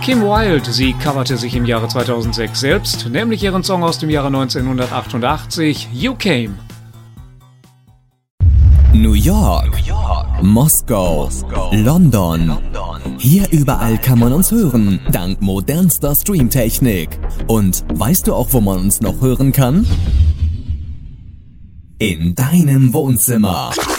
Kim Wilde, sie coverte sich im Jahre 2006 selbst, nämlich ihren Song aus dem Jahre 1988, You Came. New York, Moskau, London. Hier überall kann man uns hören, dank modernster Streamtechnik. Und weißt du auch, wo man uns noch hören kann? In deinem Wohnzimmer.